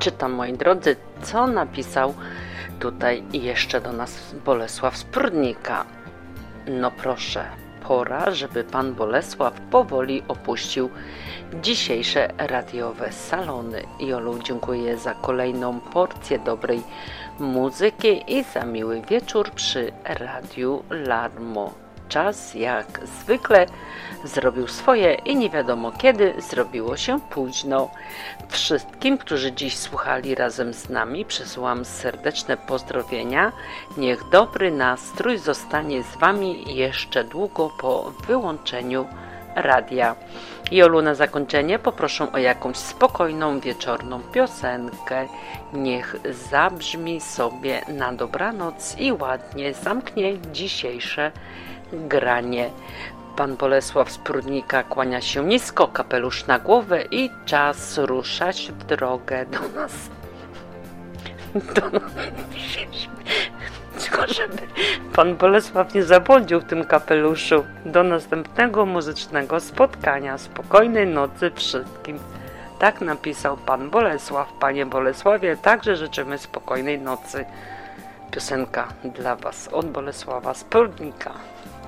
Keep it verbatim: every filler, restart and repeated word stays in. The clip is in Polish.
Czytam, moi drodzy, co napisał tutaj jeszcze do nas Bolesław z Prudnika. No proszę, pora, żeby pan Bolesław powoli opuścił dzisiejsze radiowe salony. Jolu, dziękuję za kolejną porcję dobrej muzyki i za miły wieczór przy Radiu Larmo. Czas jak zwykle zrobił swoje i nie wiadomo kiedy zrobiło się późno. Wszystkim, którzy dziś słuchali razem z nami, przesyłam serdeczne pozdrowienia. Niech dobry nastrój zostanie z wami jeszcze długo po wyłączeniu radia. Jolu, na zakończenie poproszę o jakąś spokojną wieczorną piosenkę. Niech zabrzmi sobie na dobranoc i ładnie zamknie dzisiejsze granie. Pan Bolesław z Prudnika kłania się nisko, kapelusz na głowę i czas ruszać w drogę do nas. Do nas. Tylko żeby pan Bolesław nie zabłądził w tym kapeluszu. Do następnego muzycznego spotkania. Spokojnej nocy wszystkim. Tak napisał pan Bolesław. Panie Bolesławie, także życzymy spokojnej nocy. Piosenka dla was od Bolesława z Prudnika.